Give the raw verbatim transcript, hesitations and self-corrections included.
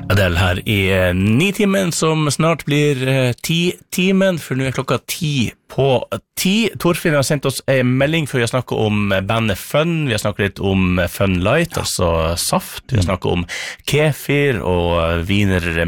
Adele her i ni-timen, som snart blir ti-timen, for nå er klokka ti på ti. Torfinn har sendt oss en melding før vi har snakket om bandet Fun. Vi har snakket litt om Fun Light, altså saft. Vi har snakket om kefir og viner